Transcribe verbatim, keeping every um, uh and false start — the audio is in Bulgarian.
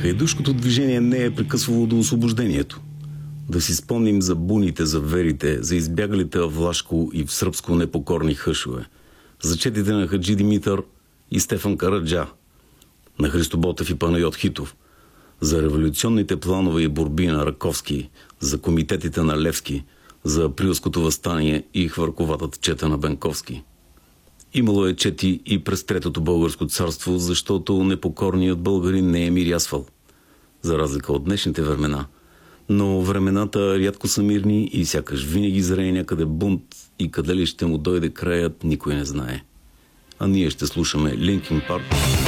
Хайдушкото движение не е прекъсвало до освобождението. Да си спомним за буните, за верите, за избягалите в Влашко и в сръбско непокорни хъшове, за четите на Хаджи Димитър и Стефан Караджа, на Христо Ботев и Панайот Хитов, за революционните планове и борби на Раковски, за комитетите на Левски, за априлското въстание и хвърковатата чета на Бенковски. Имало е чети и през Третото българско царство, защото непокорният българин не е мирясвал, за разлика от днешните времена. Но времената рядко са мирни и сякаш винаги зрее някъде бунт и къде ли ще му дойде краят, никой не знае. А ние ще слушаме Линкин Парк.